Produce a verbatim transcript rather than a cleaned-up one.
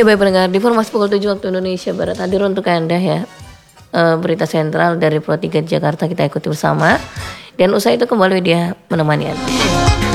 Iya baik pendengar, di Informasi pukul tujuh waktu Indonesia Barat hadir untuk Anda ya. Uh, berita sentral dari Pro tiga Jakarta kita ikuti bersama. Dan usai itu kembali dia menemani Anda.